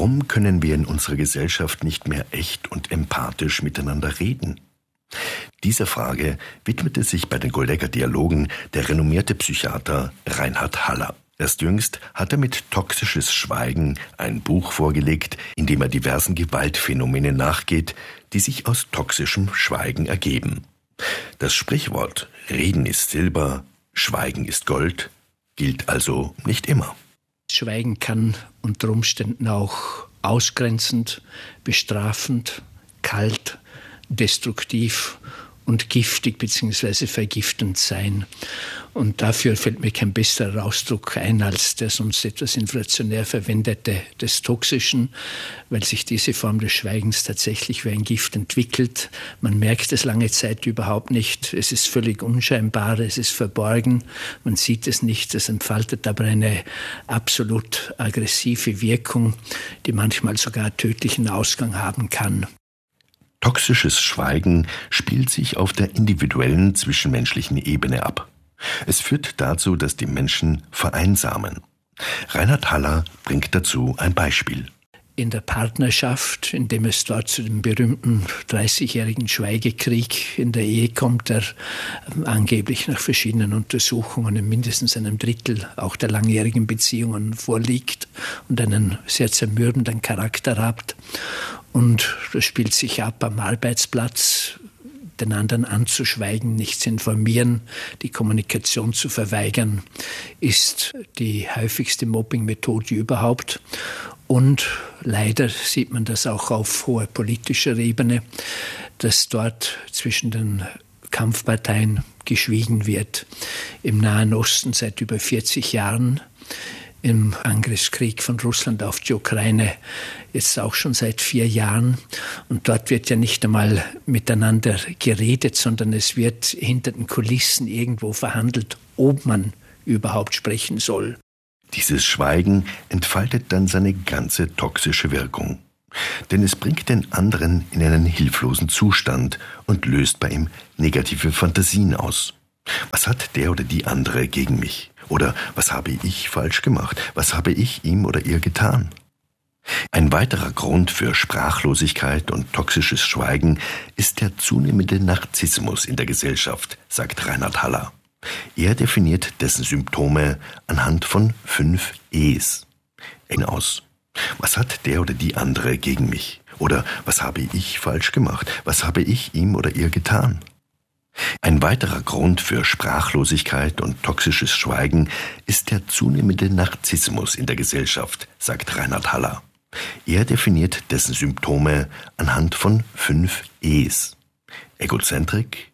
Warum können wir in unserer Gesellschaft nicht mehr echt und empathisch miteinander reden? Dieser Frage widmete sich bei den Goldecker-Dialogen der renommierte Psychiater Reinhard Haller. Erst jüngst hat er mit Toxisches Schweigen ein Buch vorgelegt, in dem er diversen Gewaltphänomenen nachgeht, die sich aus toxischem Schweigen ergeben. Das Sprichwort Reden ist Silber, Schweigen ist Gold gilt also nicht immer. Schweigen kann unter Umständen auch ausgrenzend, bestrafend, kalt, destruktiv und giftig bzw. vergiftend sein. Und dafür fällt mir kein besserer Ausdruck ein als der sonst etwas inflationär verwendete des Toxischen, weil sich diese Form des Schweigens tatsächlich wie ein Gift entwickelt. Man merkt es lange Zeit überhaupt nicht. Es ist völlig unscheinbar, es ist verborgen, man sieht es nicht. Es entfaltet aber eine absolut aggressive Wirkung, die manchmal sogar tödlichen Ausgang haben kann. Toxisches Schweigen spielt sich auf der individuellen zwischenmenschlichen Ebene ab. Es führt dazu, dass die Menschen vereinsamen. Reinhard Haller bringt dazu ein Beispiel. In der Partnerschaft, indem es dort zu dem berühmten 30-jährigen Schweigekrieg in der Ehe kommt, der angeblich nach verschiedenen Untersuchungen in mindestens einem Drittel auch der langjährigen Beziehungen vorliegt und einen sehr zermürbenden Charakter hat. Und das spielt sich ab am Arbeitsplatz, den anderen anzuschweigen, nicht zu informieren, die Kommunikation zu verweigern, ist die häufigste Mobbing-Methode überhaupt. Und leider sieht man das auch auf hoher politischer Ebene, dass dort zwischen den Kampfparteien geschwiegen wird. Im Nahen Osten seit über 40 Jahren, im Angriffskrieg von Russland auf die Ukraine jetzt auch schon seit 4 Jahren. Und dort wird ja nicht einmal miteinander geredet, sondern es wird hinter den Kulissen irgendwo verhandelt, ob man überhaupt sprechen soll. Dieses Schweigen entfaltet dann seine ganze toxische Wirkung. Denn es bringt den anderen in einen hilflosen Zustand und löst bei ihm negative Fantasien aus. Was hat der oder die andere gegen mich? Oder was habe ich falsch gemacht? Was habe ich ihm oder ihr getan? Ein weiterer Grund für Sprachlosigkeit und toxisches Schweigen ist der zunehmende Narzissmus in der Gesellschaft, sagt Reinhard Haller. Er definiert dessen Symptome anhand von 5 E's. Aus. Was hat der oder die andere gegen mich? Oder was habe ich falsch gemacht? Was habe ich ihm oder ihr getan? Ein weiterer Grund für Sprachlosigkeit und toxisches Schweigen ist der zunehmende Narzissmus in der Gesellschaft, sagt Reinhard Haller. Er definiert dessen Symptome anhand von 5 E's. Egozentrik,